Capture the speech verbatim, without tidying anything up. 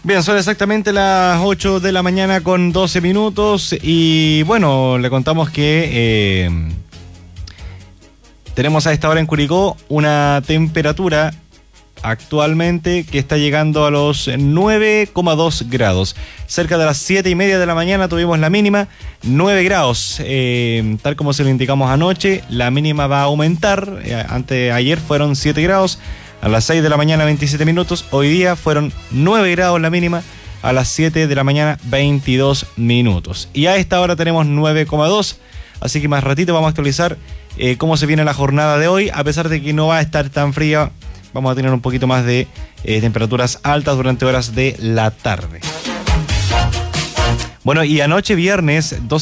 Bien, son exactamente las ocho de la mañana con doce minutos y bueno, le contamos que eh, tenemos a esta hora en Curicó una temperatura actualmente que está llegando a los nueve coma dos grados. Cerca de las siete y media de la mañana tuvimos la mínima, nueve grados. Eh, tal como se lo indicamos anoche, la mínima va a aumentar. Eh, ante ayer fueron siete grados. A las seis de la mañana, veintisiete minutos. Hoy día fueron nueve grados la mínima. A las siete de la mañana, veintidós minutos. Y a esta hora tenemos nueve coma dos. Así que más ratito vamos a actualizar eh, cómo se viene la jornada de hoy. A pesar de que no va a estar tan fría, vamos a tener un poquito más de eh, temperaturas altas durante horas de la tarde. Bueno, y anoche viernes, doce